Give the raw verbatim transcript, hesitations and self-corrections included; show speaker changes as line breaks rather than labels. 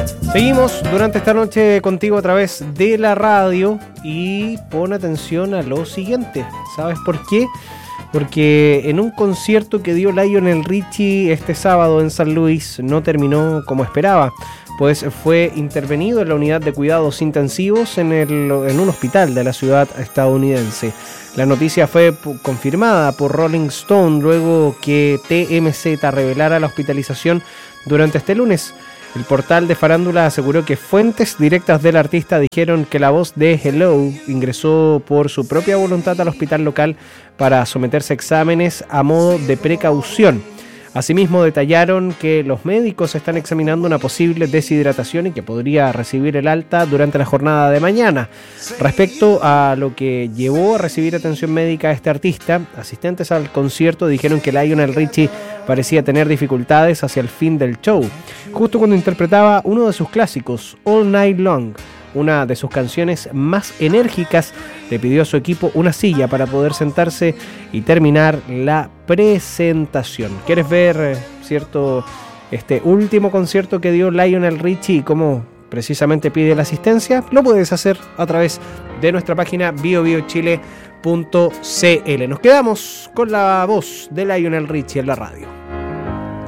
Seguimos durante esta noche contigo a través de la radio y pon atención a lo siguiente. ¿Sabes por qué? Porque en un concierto que dio Lionel Richie este sábado en San Luis no terminó como esperaba, pues fue intervenido en la unidad de cuidados intensivos en, el, en un hospital de la ciudad estadounidense. La noticia fue confirmada por Rolling Stone luego que T M Z revelara la hospitalización durante este lunes. El portal de farándula aseguró que fuentes directas del artista dijeron que la voz de Hello ingresó por su propia voluntad al hospital local para someterse a exámenes a modo de precaución. Asimismo, detallaron que los médicos están examinando una posible deshidratación y que podría recibir el alta durante la jornada de mañana. Respecto a lo que llevó a recibir atención médica a este artista, asistentes al concierto dijeron que Lionel Richie parecía tener dificultades hacia el fin del show, justo cuando interpretaba uno de sus clásicos, All Night Long. Una de sus canciones más enérgicas, le pidió a su equipo una silla para poder sentarse y terminar la presentación. ¿Quieres ver, cierto, este último concierto que dio Lionel Richie y cómo precisamente pide la asistencia? Lo puedes hacer a través de nuestra página bio bio chile punto c l. Nos quedamos con la voz de Lionel Richie en la radio.